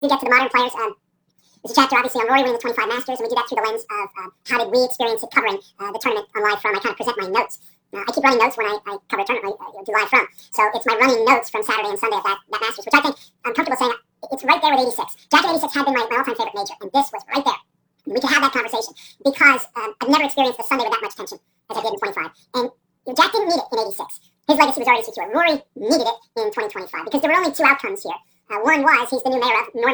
get to the modern players, there's a chapter obviously on Rory winning the 25 Masters, and we do that through the lens of how did we experience it covering the tournament on Live From. I kind of present my notes. I keep running notes when I cover a tournament, I do Live From. So it's my running notes from Saturday and Sunday of that Masters, which I think I'm comfortable saying it's right there with 86. Jack in 86 had been my all-time favorite major, and this was right there. We could have that conversation because I've never experienced a Sunday with that much tension as I did in 25. And Jack didn't need it in 86. His legacy was already secure. Rory needed it in 2025 because there were only two outcomes here. One was he's the new mayor of Northern